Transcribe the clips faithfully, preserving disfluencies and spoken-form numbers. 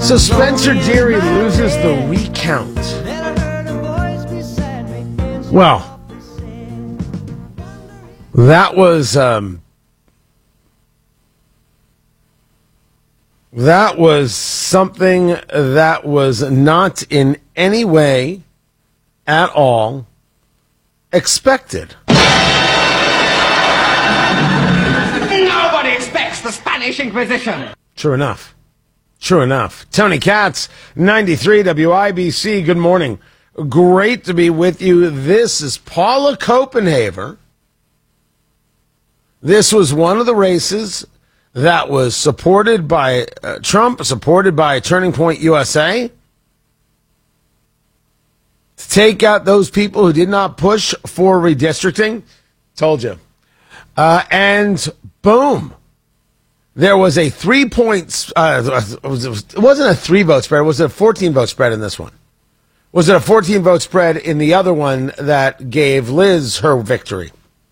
So Spencer Deary loses the recount. Well, that was um, that was something that was not in any way at all expected. Nobody expects the Spanish Inquisition. True enough. True enough. Tony Katz, ninety-three W I B C. Good morning. Great to be with you. This is Paula Copenhaver. This was one of the races that was supported by uh, Trump, supported by Turning Point U S A, to take out those people who did not push for redistricting. Told you. Uh, and boom. There was a three points, uh, it wasn't a three vote spread, it was a fourteen vote spread in this one. Was it a fourteen vote spread in the other one that gave Liz her victory?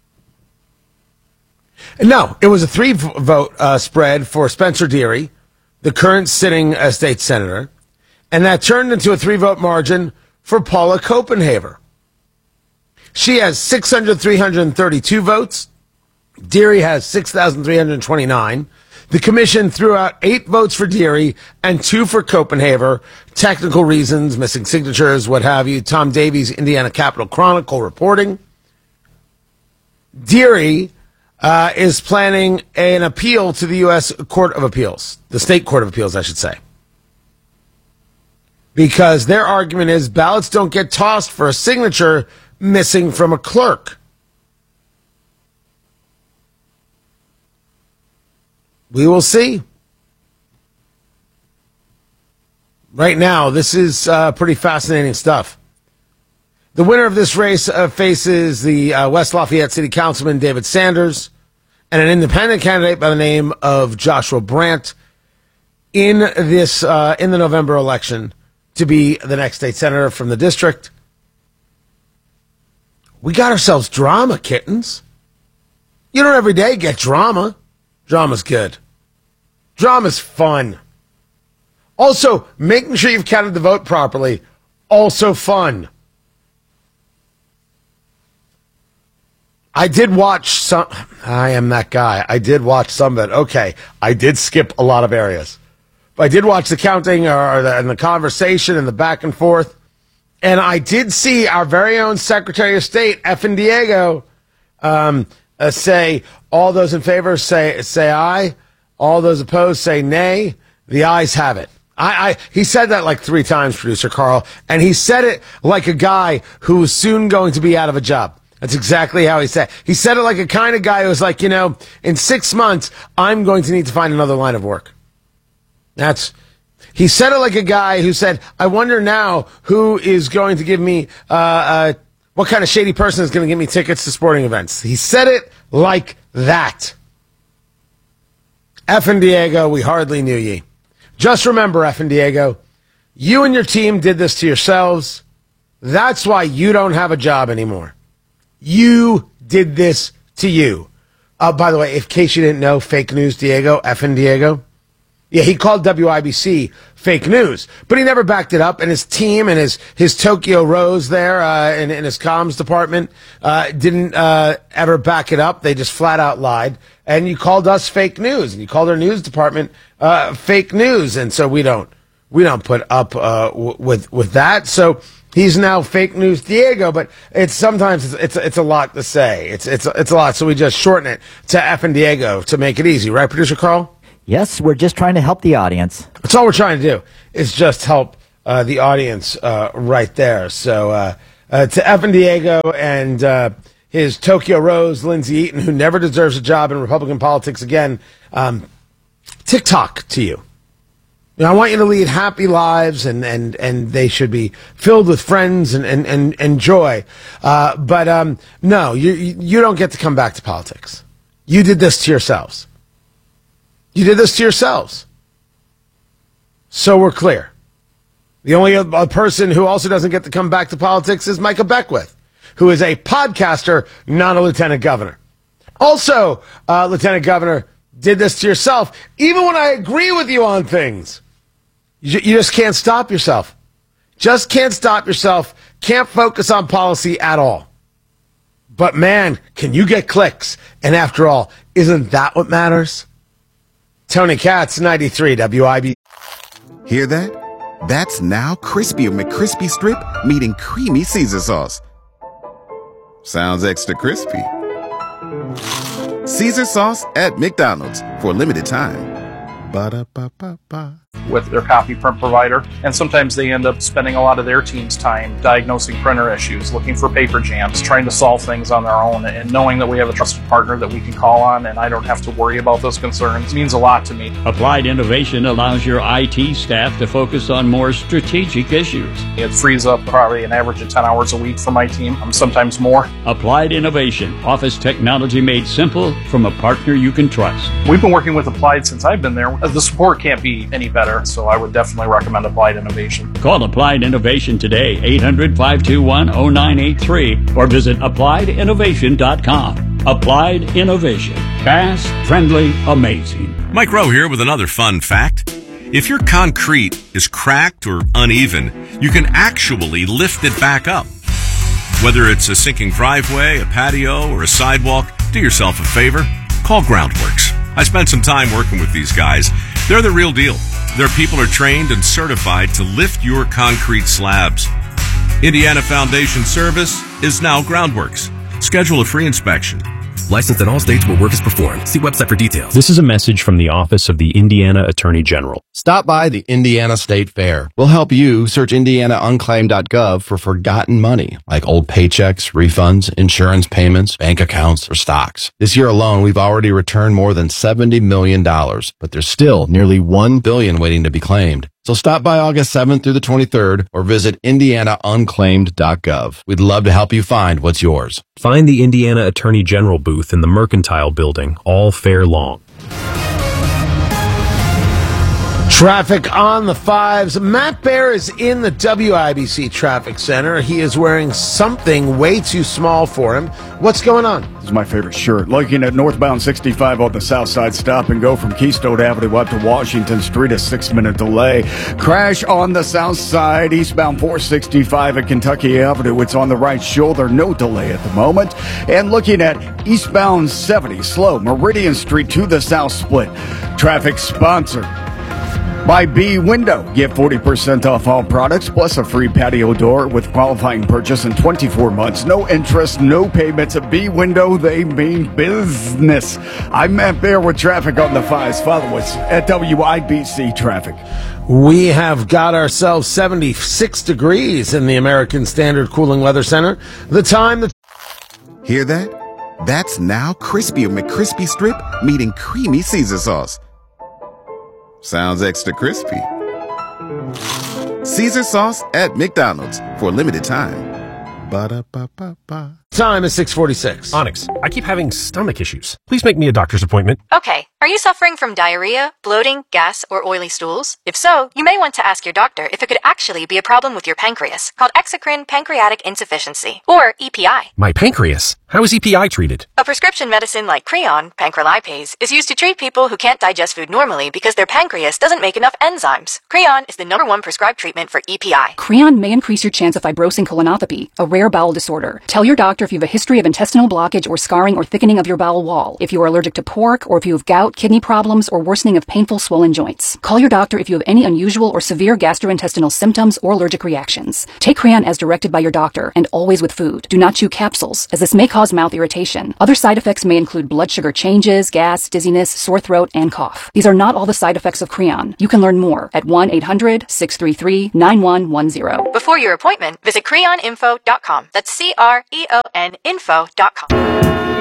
No, it was a three vote uh, spread for Spencer Deary, the current sitting uh, state senator, and that turned into a three vote margin for Paula Copenhaver. She has six hundred, three hundred thirty-two votes. Deary has six thousand three hundred twenty-nine. The commission threw out eight votes for Deary and two for Copenhaver. Technical reasons, missing signatures, what have you. Tom Davies, Indiana Capital Chronicle reporting. Deary uh, is planning an appeal to the U S Court of Appeals, the State Court of Appeals, I should say. Because their argument is ballots don't get tossed for a signature missing from a clerk. We will see. Right now, this is uh, pretty fascinating stuff. The winner of this race uh, faces the uh, West Lafayette City Councilman David Sanders and an independent candidate by the name of Joshua Brandt in this uh, in the November election to be the next state senator from the district. We got ourselves drama, kittens. You don't every day get drama. Drama's good. Drama's fun. Also, making sure you've counted the vote properly, also fun. I did watch some... I am that guy. I did watch some of it. Okay, I did skip a lot of areas. But I did watch the counting or the, and the conversation and the back and forth. And I did see our very own Secretary of State, Efren Diego, um, uh, say... All those in favor say say aye. All those opposed say nay. The ayes have it. I, I he said that like three times, producer Carl, and he said it like a guy who was soon going to be out of a job. That's exactly how he said it. He said it like a kind of guy who was like, you know, in six months, I'm going to need to find another line of work. That's he said it like a guy who said, I wonder now who is going to give me uh, uh what kind of shady person is going to give me tickets to sporting events. He said it like that. Efren Diego, we hardly knew ye. Just remember, Efren Diego, you and your team did this to yourselves. That's why you don't have a job anymore. You did this to you. Uh, by the way, in case you didn't know, fake news Diego, Efren Diego. Yeah, he called W I B C fake news, but he never backed it up. And his team and his, his Tokyo Rose there uh, in, in his comms department uh, didn't uh, ever back it up. They just flat out lied. And you called us fake news, and you called our news department uh, fake news. And so we don't we don't put up uh, w- with with that. So he's now fake news Diego. But it's sometimes it's it's, it's a lot to say. It's it's it's a lot. So we just shorten it to Efren Diego to make it easy, right, producer Carl? Yes, we're just trying to help the audience. That's all we're trying to do is just help uh, the audience uh, right there. So uh, uh, to Efren Diego and uh, his Tokyo Rose, Lindsey Eaton, who never deserves a job in Republican politics again, um, TikTok to you. You know, I want you to lead happy lives, and, and, and they should be filled with friends and, and, and, and joy. Uh, but um, no, you, you don't get to come back to politics. You did this to yourselves. You did this to yourselves. So we're clear. The only other person who also doesn't get to come back to politics is Micah Beckwith, who is a podcaster, not a lieutenant governor. Also, uh, Lieutenant Governor, did this to yourself, even when I agree with you on things. You, you just can't stop yourself. Just can't stop yourself. Can't focus on policy at all. But man, can you get clicks? And after all, isn't that what matters? Tony Katz, ninety-three W I B. Hear that? That's now Crispy McCrispy Strip meeting Creamy Caesar Sauce. Sounds extra crispy. Caesar Sauce at McDonald's for a limited time. Ba-da-ba-ba-ba. With their copy print provider, and sometimes they end up spending a lot of their team's time diagnosing printer issues, looking for paper jams, trying to solve things on their own, and knowing that we have a trusted partner that we can call on and I don't have to worry about those concerns means a lot to me. Applied Innovation allows your I T staff to focus on more strategic issues. It frees up probably an average of ten hours a week for my team, sometimes more. Applied Innovation, office technology made simple from a partner you can trust. We've been working with Applied since I've been there. The support can't be any better, so I would definitely recommend Applied Innovation. Call Applied Innovation today, eight hundred, five two one, zero nine eight three, or visit applied innovation dot com. Applied Innovation. Fast, friendly, amazing. Mike Rowe here with another fun fact. If your concrete is cracked or uneven, you can actually lift it back up. Whether it's a sinking driveway, a patio, or a sidewalk, do yourself a favor. Call Groundworks. I spent some time working with these guys. They're the real deal. Their people are trained and certified to lift your concrete slabs. Indiana Foundation Service is now Groundworks. Schedule a free inspection. Licensed in all states where work is performed. See website for details. This is a message from the Office of the Indiana Attorney General. Stop by the Indiana State Fair. We'll help you search indiana unclaimed dot gov for forgotten money, like old paychecks, refunds, insurance payments, bank accounts, or stocks. This year alone, we've already returned more than seventy million dollars, but there's still nearly one billion dollars waiting to be claimed. So stop by August seventh through the twenty-third or visit indiana unclaimed dot gov. We'd love to help you find what's yours. Find the Indiana Attorney General booth in the Mercantile Building all fair long. Traffic on the fives. Matt Bear is in the W I B C Traffic Center. He is wearing something way too small for him. What's going on? This is my favorite shirt. Looking at northbound sixty-five on the south side, stop and go from Keystone Avenue up to Washington Street, a six-minute delay. Crash on the south side, eastbound four sixty-five at Kentucky Avenue. It's on the right shoulder, no delay at the moment. And looking at eastbound seventy, slow, Meridian Street to the south split. Traffic sponsored by B Window. Get forty percent off all products plus a free patio door with qualifying purchase in twenty-four months. No interest, no payments. At B Window, they mean business. I'm Matt Bear with traffic on the fives. Follow us at W I B C Traffic. We have got ourselves seventy-six degrees in the American Standard Cooling Weather Center. The time... The Hear that? That's now Crispy McCrispy Strip meeting Creamy Caesar Sauce. Sounds extra crispy. Caesar Sauce at McDonald's for a limited time. Ba-da-ba-ba-ba. Time is six forty-six. Onyx, I keep having stomach issues. Please make me a doctor's appointment. Okay. Are you suffering from diarrhea, bloating, gas, or oily stools? If so, you may want to ask your doctor if it could actually be a problem with your pancreas, called exocrine pancreatic insufficiency, or E P I. My pancreas? How is E P I treated? A prescription medicine like Creon, pancrelipase, is used to treat people who can't digest food normally because their pancreas doesn't make enough enzymes. Creon is the number one prescribed treatment for E P I. Creon may increase your chance of fibrosing colonopathy, a rare bowel disorder. Tell your doctor if you have a history of intestinal blockage or scarring or thickening of your bowel wall, if you are allergic to pork, or if you have gout, kidney problems, or worsening of painful swollen joints. Call your doctor if you have any unusual or severe gastrointestinal symptoms or allergic reactions. Take Creon as directed by your doctor, and always with food. Do not chew capsules, as this may cause mouth irritation. Other side effects may include blood sugar changes, gas, dizziness, sore throat, and cough. These are not all the side effects of Creon. You can learn more at one eight hundred, six three three, nine one one zero. Before your appointment, visit creon info dot com. That's C R E O N info dot com.